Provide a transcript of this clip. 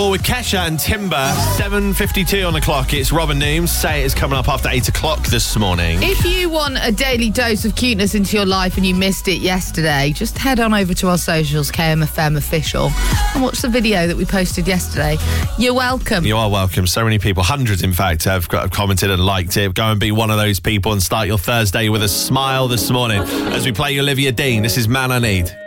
With Kesha and Timber, 7:52 on the clock. It's Robin Nooms. Say It is coming up after 8 o'clock this morning. If you want a daily dose of cuteness into your life and you missed it yesterday, just head on over to our socials, KMFM Official, and watch the video that we posted yesterday. You're welcome. You are welcome. So many people, hundreds in fact, have commented and liked it. Go and be one of those people and start your Thursday with a smile this morning as we play Olivia Dean. This is Man I Need.